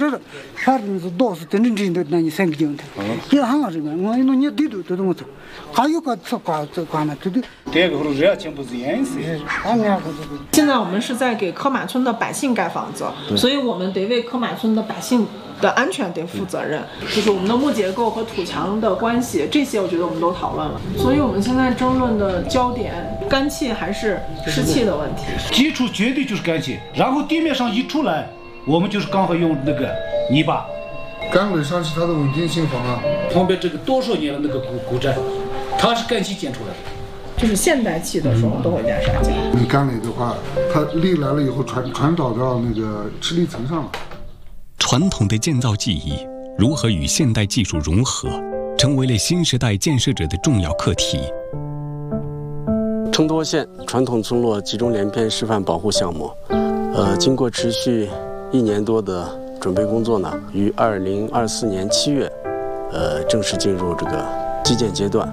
了，反正是都是真正的那你三个讲的，也很好这个，我弄你对头都么走，还有个这挂呢，对对。 这个或者热情不是颜色。 现在我们是在给科马村的百姓盖房子，所以我们得为科马村的百姓的安全得负责任，就是我们的木结构和土墙的关系，这些我觉得我们都讨论了。所以我们现在争论的焦点，干气还是湿气的问题。 基础绝对就是干气，然后地面上一出来，我们就是刚好用那个泥巴。 干垒上去它的稳定性好啊。 旁边这个多少年的那个古寨，它是干气建出来的。 就是现代气的时候都会加砂浆。 你干垒的话，它力来了以后传导到那个吃力层上了。 传统的建造技艺如何与现代技术融合，成为了新时代建设者的重要课题。 承托县传统村落集中连片示范保护项目，经过持续1年多的准备工作呢，于2024年7月，正式进入这个基建阶段。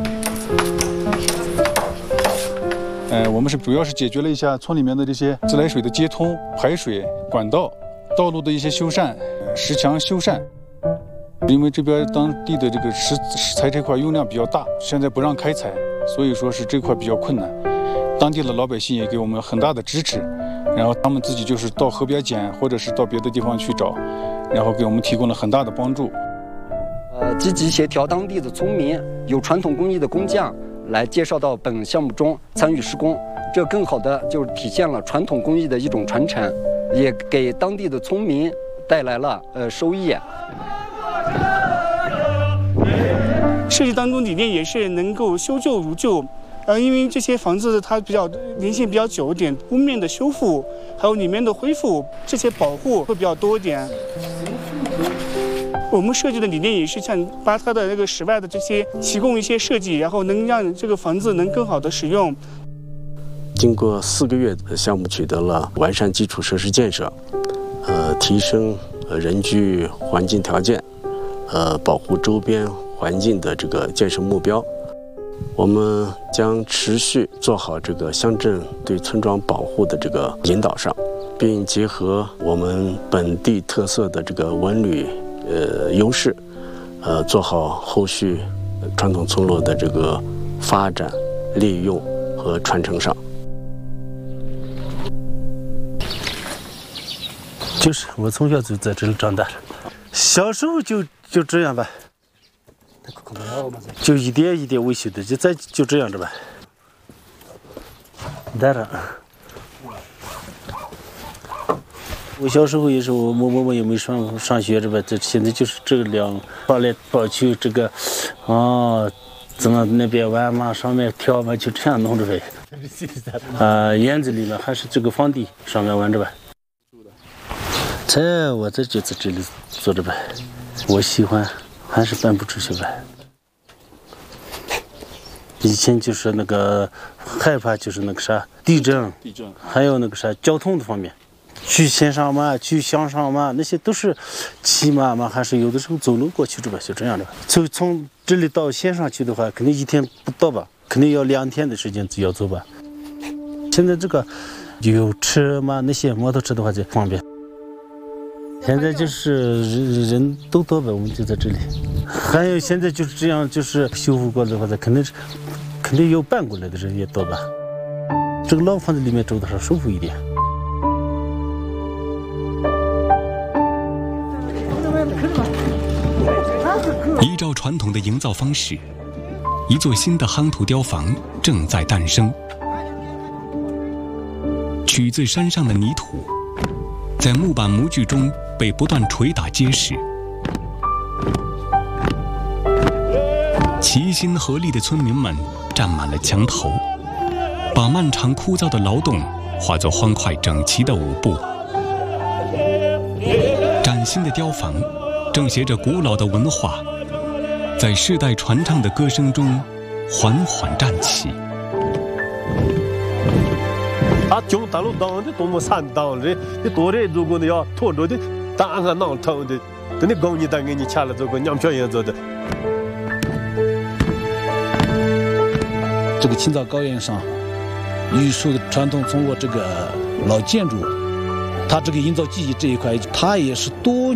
我们主要是解决了一下村里面的这些自来水的接通、排水管道、道路的一些修缮、石墙修缮。因为这边当地的这个石材这块用量比较大，现在不让开采，所以说是这块比较困难。当地的老百姓也给我们很大的支持，然后他们自己就是到河边捡，或者是到别的地方去找，然后给我们提供了很大的帮助。 积极协调当地的村民、有传统工艺的工匠来介绍到本项目中参与施工，这更好的就是体现了传统工艺的一种传承，也给当地的村民带来了收益。 设计当中理念也是能够修旧如旧，因为这些房子它年限比较久一点，屋面的修复还有里面的恢复这些保护会比较多一点。我们设计的理念也是想把它的那个室外的这些提供一些设计，然后能让这个房子能更好的使用。 经过4个月的项目取得了完善基础设施建设，提升人居环境条件，保护周边环境的这个建设目标。我们将持续做好这个乡镇对村庄保护的这个引导上，并结合我们本地特色的这个文旅优势，做好后续传统村落的这个发展、利用和传承上。 就是我从小就在这里长大，小时候就这样吧，就一点一点维修的，就这样着吧。当然，我小时候也是我也没上学着吧，这现在就是这个量跑来跑去，这个怎么那边玩嘛，上面跳嘛，就这样弄着呗。院子里面还是这个房地上面玩着吧。我就在这里坐着呗，我喜欢，还是搬不出去呗。以前就是那个害怕，就是那个啥地震，还有那个啥交通的方面，去县上嘛，去乡上嘛，那些都是骑马嘛，还是有的时候走路过去着吧，就这样的。从这里到县上去的话，肯定1天不到吧，肯定要2天的时间要走吧。现在这个有车嘛，那些摩托车的话就方便。现在就是人都多呗，我们就在这里。还有现在就是这样，就是修复过的话，肯定有搬过来的人也多吧。这个老房子里面住的舒服一点。 依照传统的营造方式，一座新的夯土雕房正在诞生。取自山上的泥土，在木板模具中被不断捶打结实。齐心合力的村民们站满了墙头，把漫长枯燥的劳动化作欢快整齐的舞步。崭新的雕房正携着古老的文化，在世代传唱的歌声中缓缓站起。 就大陆当的多么惨当的，你多人如果你要拖着的，当然闹腾的，等你搞你当给你掐了这个娘票也做的。 这个青藏高原上，玉树的传统村落这个老建筑，它这个营造技艺这一块，它也是多